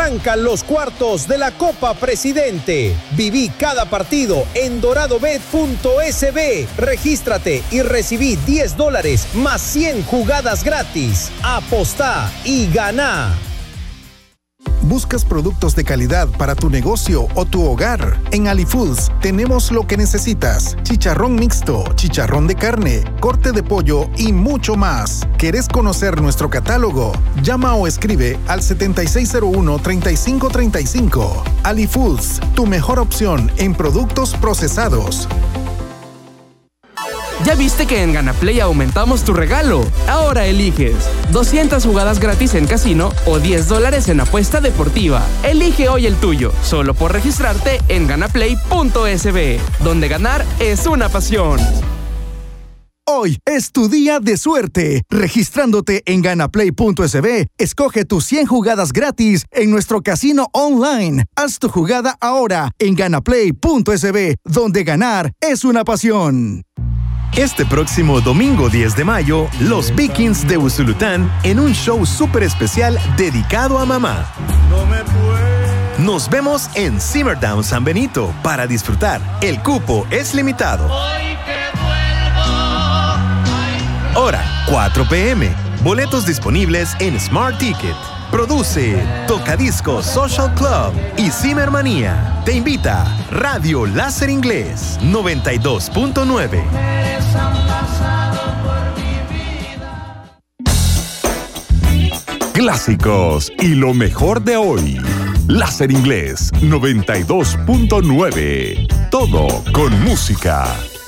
Arrancan los cuartos de la Copa Presidente. Viví cada partido en doradobet.sb. Regístrate y recibí $10 más 100 jugadas gratis. Apostá y ganá. ¿Buscas productos de calidad para tu negocio o tu hogar? En AliFoods tenemos lo que necesitas: chicharrón mixto, chicharrón de carne, corte de pollo y mucho más. ¿Querés conocer nuestro catálogo? Llama o escribe al 7601-3535. AliFoods, tu mejor opción en productos procesados. ¿Ya viste que en GanaPlay aumentamos tu regalo? Ahora eliges 200 jugadas gratis en casino o $10 en apuesta deportiva. Elige hoy el tuyo, solo por registrarte en ganaplay.sb, donde ganar es una pasión. Hoy es tu día de suerte. Registrándote en ganaplay.sb, escoge tus 100 jugadas gratis en nuestro casino online. Haz tu jugada ahora en ganaplay.sb, donde ganar es una pasión. Este próximo domingo 10 de mayo, los Vikings de Usulután en un show súper especial dedicado a mamá. Nos vemos en Simmerdown San Benito para disfrutar. El cupo es limitado. Hora 4 p.m. Boletos disponibles en Smart Ticket. Produce Tocadiscos Social Club y Zimmermanía. Te invita Radio Láser Inglés 92.9. Clásicos y lo mejor de hoy. Láser Inglés 92.9. Todo con música.